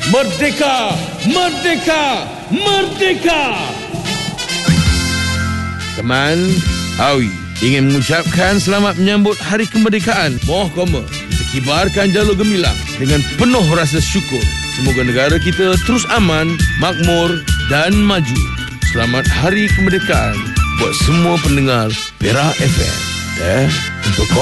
Merdeka! Merdeka! Merdeka! Teman, Awi ingin mengucapkan selamat menyambut Hari Kemerdekaan. Mohon kita kibarkan jalur gemilang dengan penuh rasa syukur. Semoga negara kita terus aman, makmur dan maju. Selamat Hari Kemerdekaan buat semua pendengar Perak FM. Untuk